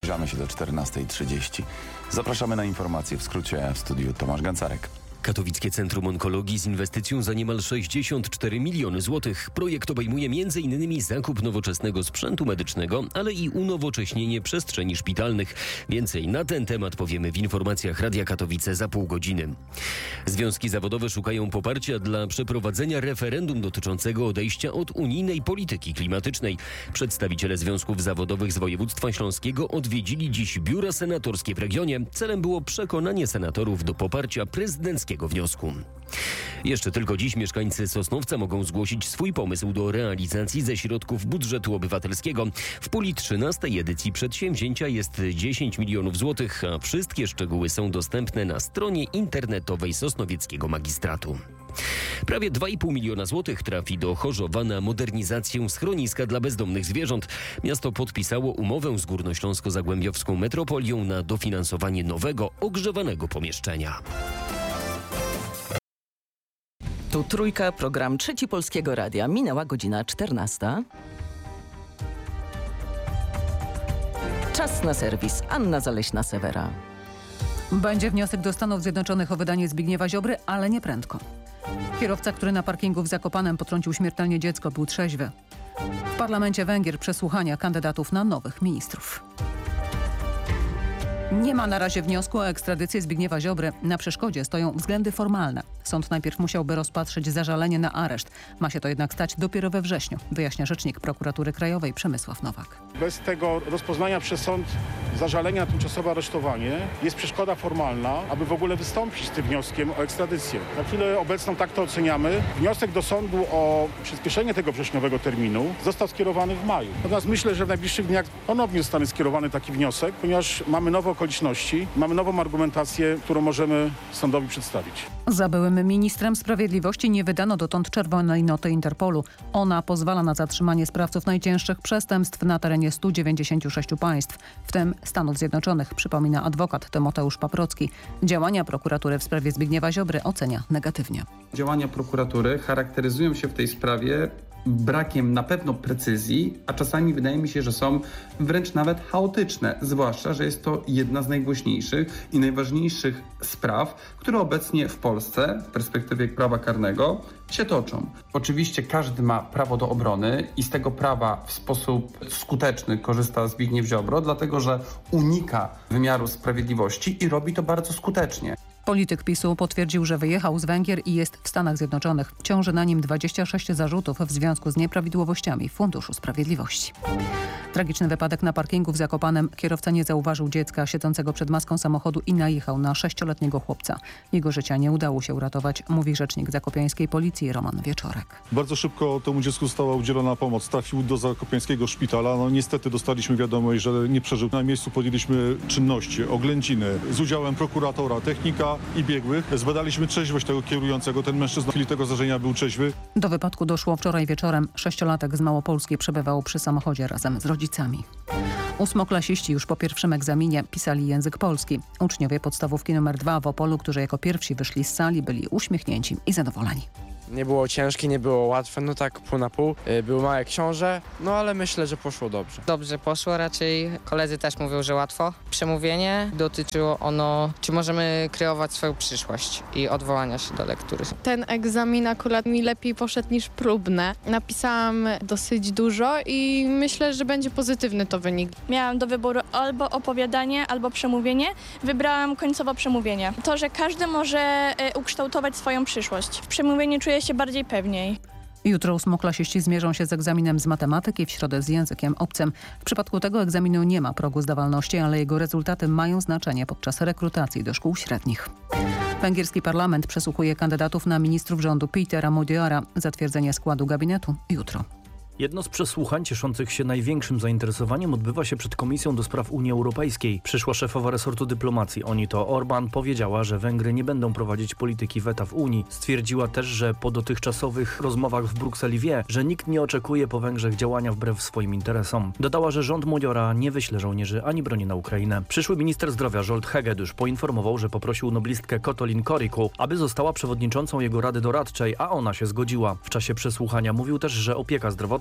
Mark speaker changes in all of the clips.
Speaker 1: Zbliżamy się do 14:30. Zapraszamy na informacje w skrócie, w studiu Tomasz Gancarek.
Speaker 2: Katowickie Centrum Onkologii z inwestycją za niemal 64 miliony złotych. Projekt obejmuje m.in. zakup nowoczesnego sprzętu medycznego, ale i unowocześnienie przestrzeni szpitalnych. Więcej na ten temat powiemy w informacjach Radia Katowice za pół godziny. Związki zawodowe szukają poparcia dla przeprowadzenia referendum dotyczącego odejścia od unijnej polityki klimatycznej. Przedstawiciele związków zawodowych z województwa śląskiego odwiedzili dziś biura senatorskie w regionie. Celem było przekonanie senatorów do poparcia prezydenckiego wniosku. Jeszcze tylko dziś mieszkańcy Sosnowca mogą zgłosić swój pomysł do realizacji ze środków budżetu obywatelskiego. W puli 13. edycji przedsięwzięcia jest 10 milionów złotych, a wszystkie szczegóły są dostępne na stronie internetowej Sosnowieckiego Magistratu. Prawie 2,5 miliona złotych trafi do Chorzowa na modernizację schroniska dla bezdomnych zwierząt. Miasto podpisało umowę z Górnośląsko-Zagłębiowską Metropolią na dofinansowanie nowego, ogrzewanego pomieszczenia.
Speaker 3: Tu Trójka, program Trzeci Polskiego Radia. Minęła godzina 14. Czas na serwis. Anna Zaleśna-Sewera.
Speaker 4: Będzie wniosek do Stanów Zjednoczonych o wydanie Zbigniewa Ziobry, ale nie prędko. Kierowca, który na parkingu w Zakopanem potrącił śmiertelnie dziecko, był trzeźwy. W parlamencie Węgier przesłuchania kandydatów na nowych ministrów. Nie ma na razie wniosku o ekstradycję Zbigniewa Ziobry. Na przeszkodzie stoją względy formalne. Sąd najpierw musiałby rozpatrzyć zażalenie na areszt. Ma się to jednak stać dopiero we wrześniu, wyjaśnia rzecznik Prokuratury Krajowej Przemysław Nowak.
Speaker 5: Bez tego rozpoznania przez sąd zażalenia na tymczasowe aresztowanie jest przeszkoda formalna, aby w ogóle wystąpić z tym wnioskiem o ekstradycję. Na chwilę obecną tak to oceniamy. Wniosek do sądu o przyspieszenie tego wrześniowego terminu został skierowany w maju. Natomiast myślę, że w najbliższych dniach ponownie zostanie skierowany taki wniosek, ponieważ mamy nowe okoliczności, mamy nową argumentację, którą możemy sądowi przedstawić.
Speaker 4: Za byłym ministrem sprawiedliwości nie wydano dotąd czerwonej noty Interpolu. Ona pozwala na zatrzymanie sprawców najcięższych przestępstw na terenie 196 państw, w tym Stanów Zjednoczonych, przypomina adwokat Tymoteusz Paprocki. Działania prokuratury w sprawie Zbigniewa Ziobry ocenia negatywnie.
Speaker 6: Działania prokuratury charakteryzują się w tej sprawie brakiem na pewno precyzji, a czasami wydaje mi się, że są wręcz nawet chaotyczne, zwłaszcza, że jest to jedna z najgłośniejszych i najważniejszych spraw, które obecnie w Polsce w perspektywie prawa karnego się toczą. Oczywiście każdy ma prawo do obrony i z tego prawa w sposób skuteczny korzysta Zbigniew Ziobro, dlatego że unika wymiaru sprawiedliwości i robi to bardzo skutecznie.
Speaker 4: Polityk PiS-u potwierdził, że wyjechał z Węgier i jest w Stanach Zjednoczonych. Ciąży na nim 26 zarzutów w związku z nieprawidłowościami w Funduszu Sprawiedliwości. Tragiczny wypadek na parkingu w Zakopanem. Kierowca nie zauważył dziecka siedzącego przed maską samochodu i najechał na 6-letniego chłopca. Jego życia nie udało się uratować, mówi rzecznik zakopiańskiej policji Roman Wieczorek.
Speaker 7: Bardzo szybko temu dziecku została udzielona pomoc. Trafił do zakopiańskiego szpitala. Niestety dostaliśmy wiadomość, że nie przeżył. Na miejscu podjęliśmy czynności, oględziny z udziałem prokuratora, technika i biegłych. Zbadaliśmy trzeźwość tego kierującego. Ten mężczyzna w chwili tego zdarzenia był trzeźwy.
Speaker 4: Do wypadku doszło wczoraj wieczorem. 6-latek z Małopolski przebywał przy samochodzie razem z rodzicami. Ósmoklasiści już po pierwszym egzaminie pisali język polski. Uczniowie podstawówki nr 2 w Opolu, którzy jako pierwsi wyszli z sali, byli uśmiechnięci i zadowoleni.
Speaker 8: Nie było ciężkie, nie było łatwe, tak pół na pół. Były małe książę, ale myślę, że poszło dobrze.
Speaker 9: Dobrze poszło, raczej koledzy też mówią, że łatwo. Przemówienie dotyczyło ono, czy możemy kreować swoją przyszłość i odwołania się do lektury.
Speaker 10: Ten egzamin akurat mi lepiej poszedł niż próbne. Napisałam dosyć dużo i myślę, że będzie pozytywny to wynik.
Speaker 11: Miałam do wyboru albo opowiadanie, albo przemówienie. Wybrałam końcowo przemówienie. To, że każdy może ukształtować swoją przyszłość. W przemówieniu czuję się bardziej pewniej.
Speaker 4: Jutro ósmoklasiści zmierzą się z egzaminem z matematyki, w środę z językiem obcym. W przypadku tego egzaminu nie ma progu zdawalności, ale jego rezultaty mają znaczenie podczas rekrutacji do szkół średnich. Węgierski parlament przesłuchuje kandydatów na ministrów rządu Petera Modiara. Zatwierdzenie składu gabinetu jutro.
Speaker 12: Jedno z przesłuchań cieszących się największym zainteresowaniem odbywa się przed Komisją do Spraw Unii Europejskiej. Przyszła szefowa resortu dyplomacji Onito Orban powiedziała, że Węgry nie będą prowadzić polityki weta w Unii. Stwierdziła też, że po dotychczasowych rozmowach w Brukseli wie, że nikt nie oczekuje po Węgrzech działania wbrew swoim interesom. Dodała, że rząd Modiora nie wyśle żołnierzy ani broni na Ukrainę. Przyszły minister zdrowia Zsolt Hegedűs poinformował, że poprosił noblistkę Katalin Kariku, aby została przewodniczącą jego rady doradczej, a ona się zgodziła. W czasie przesłuchania mówił też, że opieka zdrowotna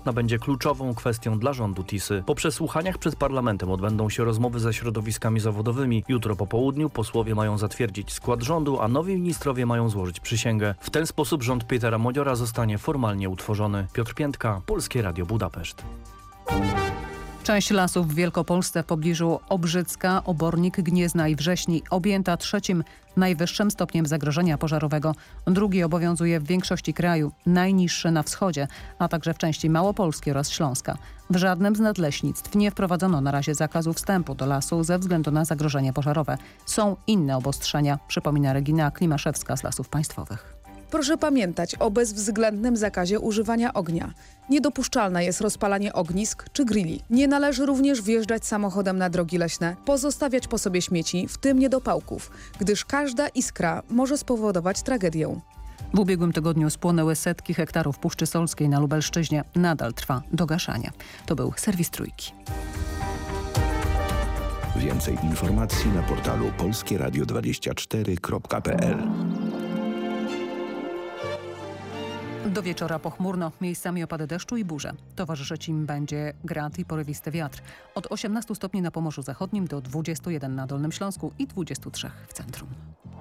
Speaker 12: Leszna będzie kluczową kwestią dla rządu Tisy. Po przesłuchaniach przed parlamentem odbędą się rozmowy ze środowiskami zawodowymi. Jutro po południu posłowie mają zatwierdzić skład rządu, a nowi ministrowie mają złożyć przysięgę. W ten sposób rząd Petera Modziora zostanie formalnie utworzony. Piotr Piętka, Polskie Radio Budapeszt.
Speaker 4: Część lasów w Wielkopolsce w pobliżu Obrzycka, Obornik, Gniezna i Wrześni objęta 3. najwyższym stopniem zagrożenia pożarowego. Drugi obowiązuje w większości kraju, najniższy na wschodzie, a także w części Małopolski oraz Śląska. W żadnym z nadleśnictw nie wprowadzono na razie zakazu wstępu do lasu ze względu na zagrożenie pożarowe. Są inne obostrzenia, przypomina Regina Klimaszewska z Lasów Państwowych.
Speaker 13: Proszę pamiętać o bezwzględnym zakazie używania ognia. Niedopuszczalne jest rozpalanie ognisk czy grilli. Nie należy również wjeżdżać samochodem na drogi leśne, pozostawiać po sobie śmieci, w tym niedopałków, gdyż każda iskra może spowodować tragedię.
Speaker 4: W ubiegłym tygodniu spłonęły setki hektarów Puszczy Solskiej na Lubelszczyźnie. Nadal trwa dogaszanie. To był serwis Trójki.
Speaker 14: Więcej informacji na portalu polskieradio24.pl.
Speaker 4: Do wieczora pochmurno, miejscami opady deszczu i burze. Towarzyszyć im będzie grad i porywisty wiatr. Od 18 stopni na Pomorzu Zachodnim do 21 na Dolnym Śląsku i 23 w centrum.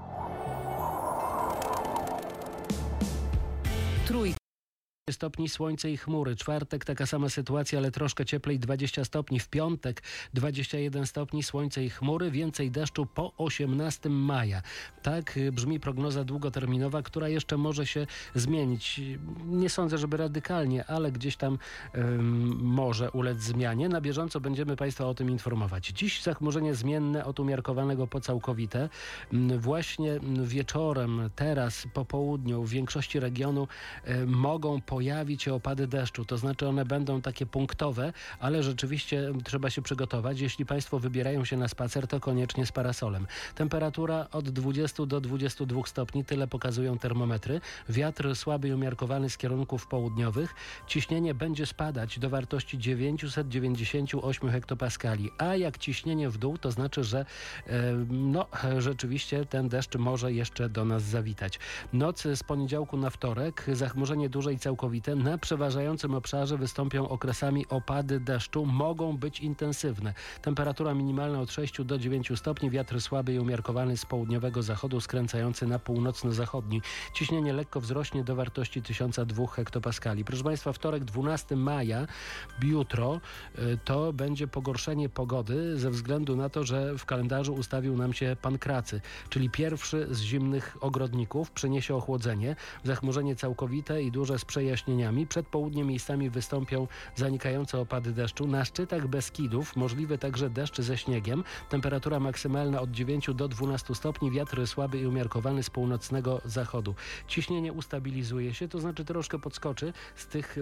Speaker 4: Trójka.
Speaker 15: Stopni, słońce i chmury. Czwartek taka sama sytuacja, ale troszkę cieplej, 20 stopni. W piątek 21 stopni, słońce i chmury, więcej deszczu po 18 maja. Tak brzmi prognoza długoterminowa, która jeszcze może się zmienić. Nie sądzę, żeby radykalnie, ale gdzieś tam może ulec zmianie. Na bieżąco będziemy Państwa o tym informować. Dziś zachmurzenie zmienne od umiarkowanego po całkowite. Właśnie wieczorem, teraz po południu w większości regionu mogą pojawić się opady deszczu, to znaczy one będą takie punktowe, ale rzeczywiście trzeba się przygotować. Jeśli Państwo wybierają się na spacer, to koniecznie z parasolem. Temperatura od 20 do 22 stopni, tyle pokazują termometry. Wiatr słaby i umiarkowany z kierunków południowych. Ciśnienie będzie spadać do wartości 998 hektopaskali, a jak ciśnienie w dół, to znaczy, że rzeczywiście ten deszcz może jeszcze do nas zawitać. Noc z poniedziałku na wtorek, zachmurzenie duże i całkowite. Na przeważającym obszarze wystąpią okresami opady deszczu, mogą być intensywne. Temperatura minimalna od 6 do 9 stopni, wiatr słaby i umiarkowany z południowego zachodu skręcający na północno-zachodni. Ciśnienie lekko wzrośnie do wartości 1002 hektopaskali. Proszę Państwa, wtorek 12 maja, jutro, to będzie pogorszenie pogody ze względu na to, że w kalendarzu ustawił nam się Pankracy, czyli pierwszy z zimnych ogrodników, przyniesie ochłodzenie, zachmurzenie całkowite i duże z przejaśnieniami. Przed południem miejscami wystąpią zanikające opady deszczu. Na szczytach Beskidów możliwy także deszcz ze śniegiem. Temperatura maksymalna od 9 do 12 stopni. Wiatr słaby i umiarkowany z północnego zachodu. Ciśnienie ustabilizuje się, to znaczy troszkę podskoczy z tych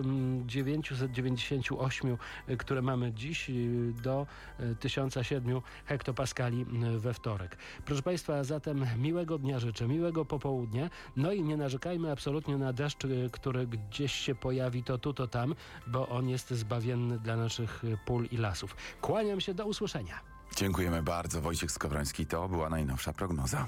Speaker 15: 998, które mamy dziś, do 1007 hektopaskali we wtorek. Proszę Państwa, zatem miłego dnia życzę, miłego popołudnia. No i nie narzekajmy absolutnie na deszcz, który gdzieś się pojawi to tu, to tam, bo on jest zbawienny dla naszych pól i lasów. Kłaniam się, do usłyszenia.
Speaker 1: Dziękujemy bardzo. Wojciech Skowroński, to była najnowsza prognoza.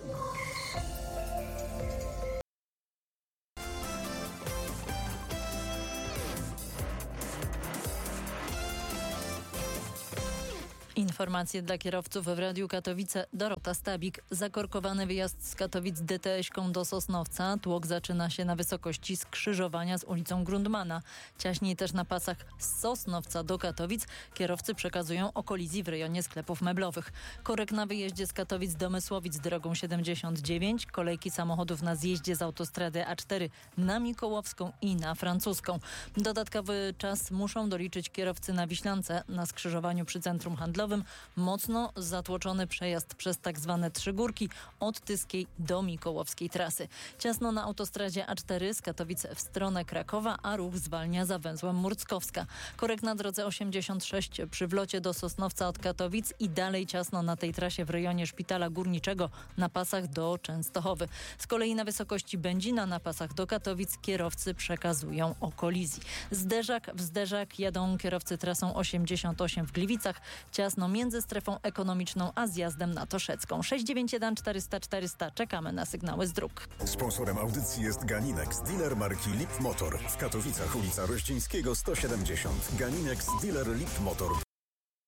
Speaker 16: Informacje dla kierowców w Radiu Katowice. Dorota Stabik. Zakorkowany wyjazd z Katowic DTS-ką do Sosnowca. Tłok zaczyna się na wysokości skrzyżowania z ulicą Grundmana. Ciaśniej też na pasach z Sosnowca do Katowic. Kierowcy przekazują o kolizji w rejonie sklepów meblowych. Korek na wyjeździe z Katowic do Mysłowic drogą 79. Kolejki samochodów na zjeździe z autostrady A4 na Mikołowską i na Francuską. Dodatkowy czas muszą doliczyć kierowcy na Wiślance. Na skrzyżowaniu przy centrum handlowym mocno zatłoczony przejazd przez tak zwane Trzy Górki od Tyskiej do Mikołowskiej trasy. Ciasno na autostradzie A4 z Katowic w stronę Krakowa, a ruch zwalnia za węzłem Murckowska. Korek na drodze 86 przy wlocie do Sosnowca od Katowic i dalej ciasno na tej trasie w rejonie Szpitala Górniczego na pasach do Częstochowy. Z kolei na wysokości Będzina na pasach do Katowic kierowcy przekazują o kolizji. Zderzak w zderzak jadą kierowcy trasą 88 w Gliwicach. Ciasno ciasno między strefą ekonomiczną a zjazdem na Toszecką. 691 400 400. Czekamy na sygnały z dróg.
Speaker 17: Sponsorem audycji jest Ganinex, dealer marki Lip Motor. W Katowicach ulica Rościńskiego 170. Ganinex, dealer Lip Motor.